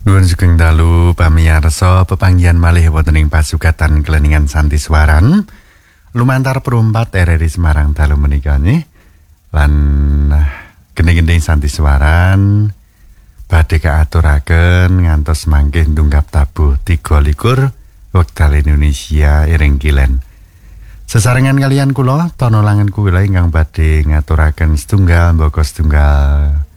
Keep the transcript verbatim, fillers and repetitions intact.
Nuwun sugeng dalu pamirsa pepanggihan malih wonten ing pasukatan Kleningan Santiswaran lumantar perumpat R R I Semarang dalu menika nggih lan gending-gending Santiswaran badhe kaaturaken ngantos mangke ndungkap tabuh tiga likur wekdal Indonesia iring kilen. Sesarengan kalian kula Tono Langen kula ingkang badhe ngaturaken setunggal mbaka setunggal